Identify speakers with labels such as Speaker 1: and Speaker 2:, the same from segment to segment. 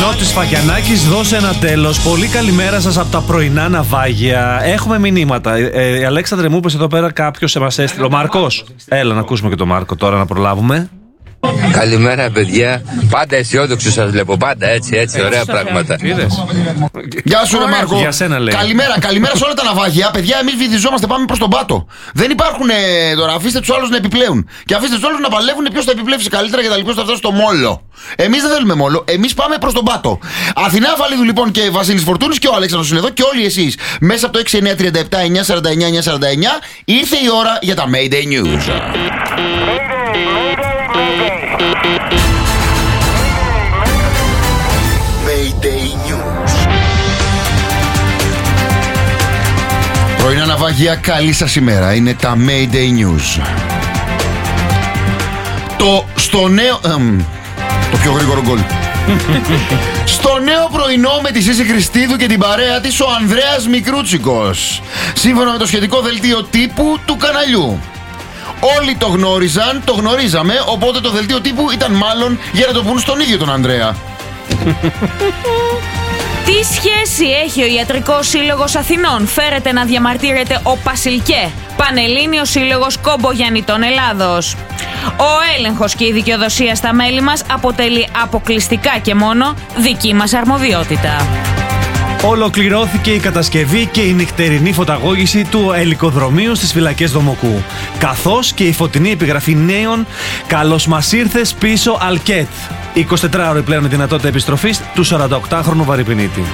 Speaker 1: Νότης Φακιανάκης, δώσε ένα τέλος. Πολύ καλημέρα σας από τα πρωινά ναυάγια. Έχουμε μηνύματα. Αλέξανδρε, μου είπες εδώ πέρα κάποιος μας έστειλε. Ο Μάρκος. Έλα να ακούσουμε και τον Μάρκο τώρα να προλάβουμε.
Speaker 2: Καλημέρα, παιδιά. Πάντα αισιόδοξο σας βλέπω. Πάντα έτσι, ωραία πράγματα.
Speaker 3: Γεια σου, ρε Μάρκο.
Speaker 1: Για σένα, λέει.
Speaker 3: Καλημέρα σε όλα τα ναυάγια. Παιδιά, εμείς βυθιζόμαστε, πάμε προς τον πάτο. Δεν υπάρχουν τώρα. Αφήστε τους άλλους να επιπλέουν. Και αφήστε τους άλλους να παλεύουν ποιος θα επιπλέψει καλύτερα και τα λοιπά. Θα φτάσει στο μόλο. Εμείς δεν θέλουμε μόλο. Εμείς πάμε προς τον πάτο. Αθηνά Βαλίδου λοιπόν και Βασίλης Φορτούνης και ο Αλέξανδρος είναι εδώ και όλοι εσείς. Μέσα από το 6937 949 949 ήρθε η ώρα για τα Mayday News. Mayday News. Πρωινά ναυάγια, καλή σας ημέρα. Είναι τα Mayday News. Στο νέο... το πιο γρήγορο γκολ. Στο νέο πρωινό με τη Σύση Χριστίδου και την παρέα της ο Ανδρέας Μικρούτσικος. Σύμφωνα με το σχετικό δελτίο τύπου του καναλιού. Όλοι το γνώριζαν, το γνωρίζαμε, οπότε το δελτίο τύπου ήταν μάλλον για να το πούν στον ίδιο τον Ανδρέα.
Speaker 4: Τι σχέση έχει ο Ιατρικός Σύλλογος Αθηνών? Φέρεται να διαμαρτύρεται ο Πασιλκέ, Πανελλήνιος Σύλλογος Κομπογιαννητών Ελλάδος. Ο έλεγχος και η δικαιοδοσία στα μέλη μας αποτελεί αποκλειστικά και μόνο δική μας αρμοδιότητα.
Speaker 1: Ολοκληρώθηκε η κατασκευή και η νυχτερινή φωταγώγηση του ελικοδρομίου στις φυλακές Δομοκού, καθώς και η φωτεινή επιγραφή νέων «Καλώς μας ήρθες πίσω Αλκέτ». 24ωρη πλέον η δυνατότητα επιστροφής του 48χρονου Βαρυπινίτη.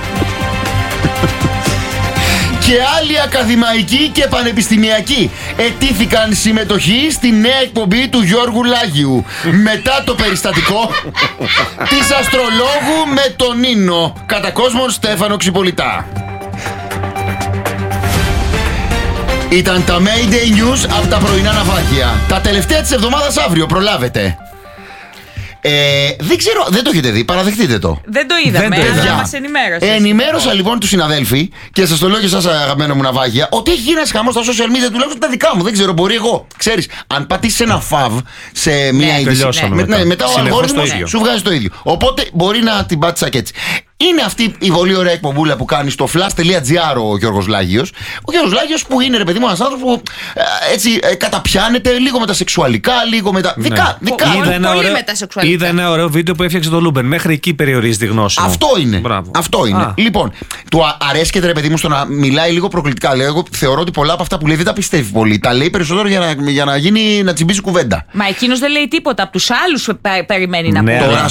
Speaker 3: Και άλλοι ακαδημαϊκοί και πανεπιστημιακοί ετήθηκαν συμμετοχή στη νέα εκπομπή του Γιώργου Λάγιου μετά το περιστατικό της αστρολόγου με τον Νίνο, κατά κόσμον Στέφανο Ξυπολιτά. Ήταν τα Mayday News από τα πρωινά ναυάγια. Τα τελευταία της εβδομάδας αύριο, προλάβετε. Δεν ξέρω, δεν το έχετε δει, παραδεχτείτε το.
Speaker 4: Δεν το είδαμε, αλλά μας ενημέρωσε.
Speaker 3: Ενημέρωσα λοιπόν τους συναδέλφοι και σας το λέω και εσάς, αγαπημένα μου ναυάγια, ότι έχει γίνει ένας χαμός στα social media, τουλάχιστον τα δικά μου. Δεν ξέρω, μπορεί εγώ. Ξέρεις, αν πατήσεις ένα φαβ σε μια είδηση, μετά ο αλγόριθμος σου βγάζει το ίδιο. Οπότε μπορεί να την πάτησα και έτσι. Είναι αυτή η πολύ ωραία εκπομπούλα που κάνει στο flash.gr ο Γιώργος Λάγιος. Ο Γιώργος Λάγιος που είναι, ρε παιδί μου, ένας άνθρωπος που έτσι καταπιάνεται λίγο με τα σεξουαλικά, λίγο με τα. Δικά.
Speaker 4: Πολύ με τα σεξουαλικά.
Speaker 1: Είδα ένα ωραίο βίντεο που έφτιαξε το Λούμπεν. Μέχρι εκεί περιορίζει τη γνώση μου.
Speaker 3: Αυτό είναι. Λοιπόν, του αρέσκεται, ρε παιδί μου, στο να μιλάει λίγο προκλητικά. Λέω, εγώ θεωρώ ότι πολλά από αυτά που λέει δεν τα πιστεύει πολύ. Τα λέει περισσότερο για να γίνει, να τσιμπήσει κουβέντα.
Speaker 4: Μα εκείνος δεν λέει τίποτα. Από τους άλλους περιμένει να πει.
Speaker 3: Τώρα,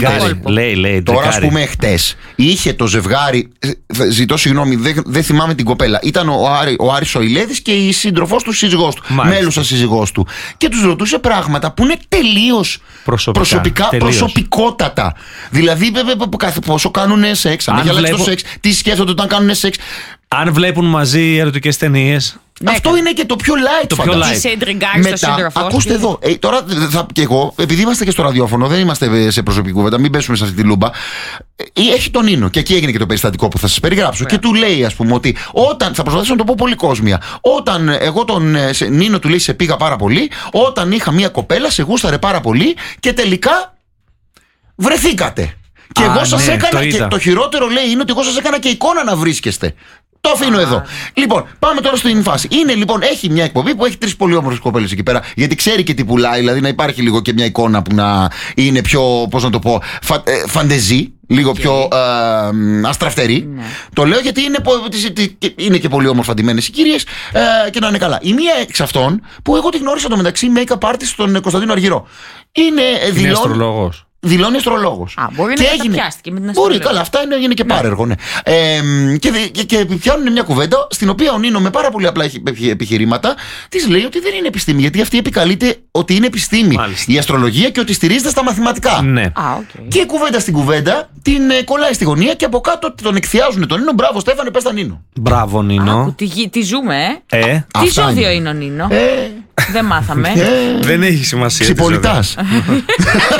Speaker 3: ας πούμε, χτες. Είχε το ζευγάρι, ζητώ συγγνώμη, δεν θυμάμαι την κοπέλα. Ήταν ο Άρης ο Ηλέδης και η σύντροφός του, σύζυγός του. Μέλουσα σύζυγός του. Και τους ρωτούσε πράγματα που είναι τελείως προσωπικότατα. Δηλαδή, πόσο κάνουν σεξ, αν έχει αλλάξει το σεξ, τι σκέφτονται όταν κάνουν σεξ.
Speaker 1: Αν βλέπουν μαζί ερωτικές ταινίες.
Speaker 3: Αυτό είναι και το πιο light.
Speaker 4: Μετά,
Speaker 3: ακούστε εδώ. Τώρα και εγώ, επειδή είμαστε και στο ραδιόφωνο, δεν είμαστε σε προσωπική κουβέντα, μην πέσουμε σε αυτή τη λούμπα. Έχει τον Νίνο και εκεί έγινε και το περιστατικό που θα σας περιγράψω. Και του λέει, ας πούμε, ότι όταν. Θα προσπαθήσω να το πω πολύ κόσμια. Όταν εγώ τον Νίνο του λέει, σε πήγα πάρα πολύ. Όταν είχα μία κοπέλα, σε γούσταρε πάρα πολύ και τελικά βρεθήκατε. Και εγώ σας έκανα. Και το χειρότερο λέει είναι ότι εγώ σας έκανα και εικόνα να βρίσκεστε. Το αφήνω εδώ. Λοιπόν, πάμε τώρα στην φάση. Είναι λοιπόν, έχει μια εκπομπή που έχει 3 πολύ όμορφες κοπέλες εκεί πέρα. Γιατί ξέρει και τι πουλάει, δηλαδή να υπάρχει λίγο και μια εικόνα που να είναι πιο, πώς να το πω, φαντεζή. Λίγο πιο αστραφτερή. Το λέω γιατί είναι και πολύ όμορφα ντυμένες οι κυρίες και να είναι καλά. Η μία εξ αυτών, που εγώ τη γνώρισα το μεταξύ make-up artist στον Κωνσταντίνο Αργυρό, είναι
Speaker 1: αστρολόγος.
Speaker 3: Δηλώνει αστρολόγος.
Speaker 4: Μπορεί να καταπιάστηκε με την
Speaker 3: αστρολογία. Μπορεί, καλά, αυτά είναι και πάρεργο, ναι. Και πιάνουν μια κουβέντα στην οποία ο Νίνο με πάρα πολύ απλά επιχειρήματα της λέει ότι δεν είναι επιστήμη. Γιατί αυτή επικαλείται ότι είναι επιστήμη. Μάλιστα. Η αστρολογία και ότι στηρίζεται στα μαθηματικά.
Speaker 1: Ναι.
Speaker 3: Και κουβέντα στην κουβέντα την κολλάει στη γωνία και από κάτω τον εκθιάζουν τον Νίνο. Μπράβο, Στέφανε, πες τα Νίνο.
Speaker 1: Μπράβο, Νίνο.
Speaker 4: Τι ζούμε, Τι ζώδιο είναι ο Νίνο. Δεν μάθαμε.
Speaker 1: Δεν έχει σημασία.
Speaker 3: Ξυπολιτάς.